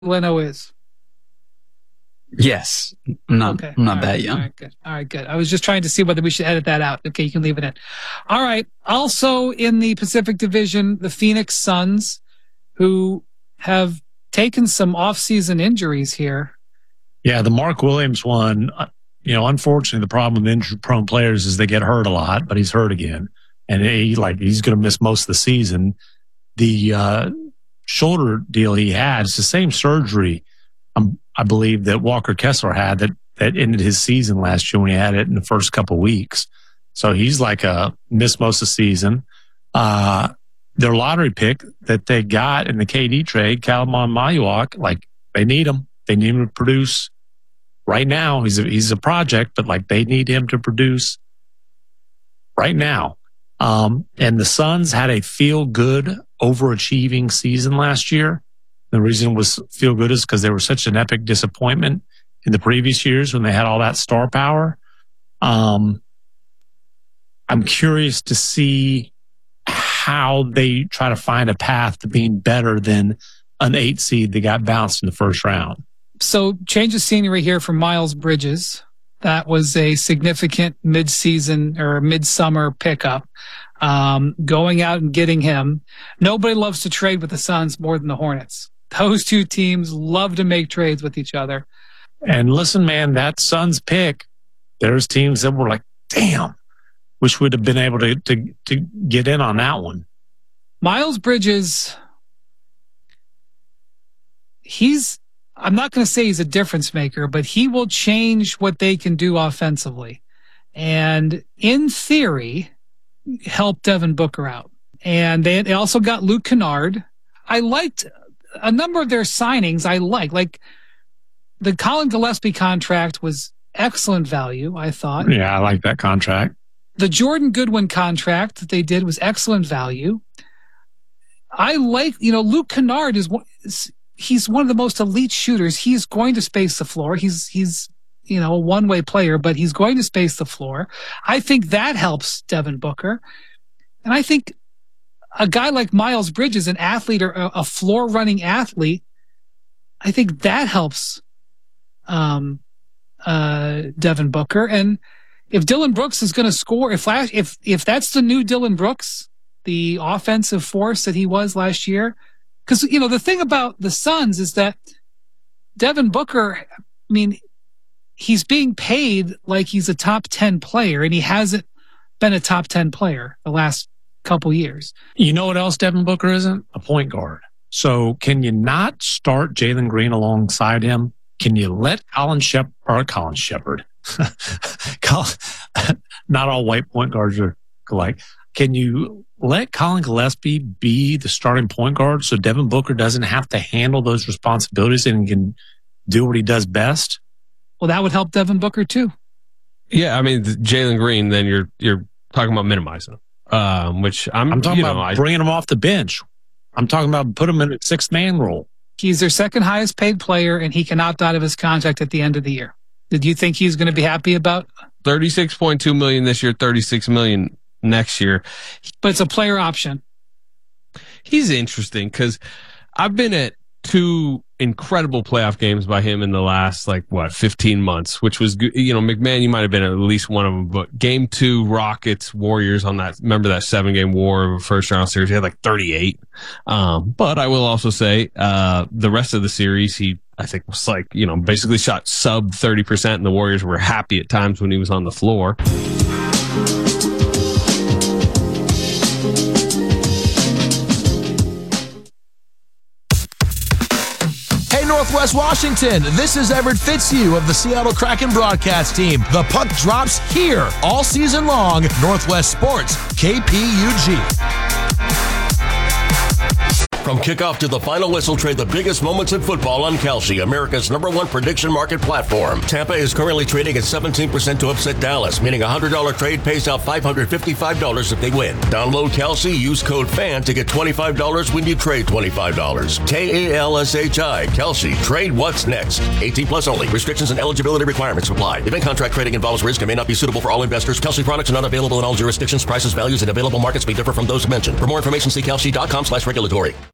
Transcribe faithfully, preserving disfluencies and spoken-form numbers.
Leno is? Yes. I'm not, okay. I'm not all that right. young. All right, good. All right, good. I was just trying to see whether we should edit that out. Okay, you can leave it in. All right. Also in the Pacific Division, the Phoenix Suns, who have taken some off-season injuries here. Yeah, the Mark Williams one, you know, unfortunately, the problem with injury-prone players is they get hurt a lot, but he's hurt again. And he, like, he's going to miss most of the season. The uh, shoulder deal he had, it's the same surgery, um, I believe, that Walker Kessler had that, that ended his season last year when he had it in the first couple of weeks. So he's like a missed most of the season. Uh, their lottery pick that they got in the K D trade, Kalaman Mayuak, like, they need him. They need him to produce right now. He's a, he's a project, but like they need him to produce right now. Um, and the Suns had a feel-good, overachieving season last year. The reason it was feel-good is because they were such an epic disappointment in the previous years when they had all that star power. Um, I'm curious to see how they try to find a path to being better than an eight seed that got bounced in the first round. So change of scenery here for Miles Bridges. That was a significant mid-season or mid-summer pickup. Um, going out and getting him. Nobody loves to trade with the Suns more than the Hornets. Those two teams love to make trades with each other. And listen, man, that Suns pick, there's teams that were like, damn, wish we'd have been able to, to, to get in on that one. Miles Bridges, he's, I'm not going to say he's a difference maker, but he will change what they can do offensively. And in theory, help Devin Booker out. And they, they also got Luke Kennard. I liked a number of their signings. I like, like the Colin Gillespie contract was excellent value, I thought. Yeah, I like that contract. The Jordan Goodwin contract that they did was excellent value. I like, you know, Luke Kennard is one, he's one of the most elite shooters. He's going to space the floor. He's, he's, you know, a one-way player, but he's going to space the floor. I think that helps Devin Booker. And I think a guy like Miles Bridges, an athlete or a floor-running athlete, I think that helps um, uh, Devin Booker. And if Dillon Brooks is going to score, if if if that's the new Dillon Brooks, the offensive force that he was last year, because, you know, the thing about the Suns is that Devin Booker, I mean, he's being paid like he's a top ten player, and he hasn't been a top ten player the last couple years. You know what else Devin Booker isn't? A point guard. So can you not start Jalen Green alongside him? Can you let Colin Shepard, or Colin Shepard, not all white point guards are alike. Can you let Colin Gillespie be the starting point guard so Devin Booker doesn't have to handle those responsibilities and can do what he does best? Well, that would help Devin Booker too. Yeah, I mean, Jalen Green, then you're you're talking about minimizing him, um, which I'm, I'm talking you about know, I, bringing him off the bench. I'm talking about put him in a sixth-man role. He's their second highest paid player, and he can opt out of his contract at the end of the year. Did you think he's going to be happy about? thirty-six point two million dollars this year, thirty-six million dollars next year. But it's a player option. He's interesting because I've been at two incredible playoff games by him in the last, like, what, fifteen months, which was good. You know, McMahon, you might have been at least one of them, but game two, Rockets, Warriors on that, remember that seven game war of a first round series? He had like thirty-eight. Um, but I will also say, uh, the rest of the series, he, I think was like, you know, basically shot sub thirty percent, and the Warriors were happy at times when he was on the floor. Northwest Washington, this is Everett Fitzhugh of the Seattle Kraken broadcast team. The puck drops here all season long. Northwest Sports, K P U G. From kickoff to the final whistle, trade the biggest moments in football on Kalshi, America's number one prediction market platform. Tampa is currently trading at seventeen percent to upset Dallas, meaning a one hundred dollars trade pays out five hundred fifty-five dollars if they win. Download Kalshi, use code FAN to get twenty-five dollars when you trade twenty-five dollars. K A L S H I, Kalshi. Trade what's next. eighteen plus only. Restrictions and eligibility requirements apply. Event contract trading involves risk and may not be suitable for all investors. Kalshi products are not available in all jurisdictions. Prices, values, and available markets may differ from those mentioned. For more information, see kalshi dot com slash regulatory.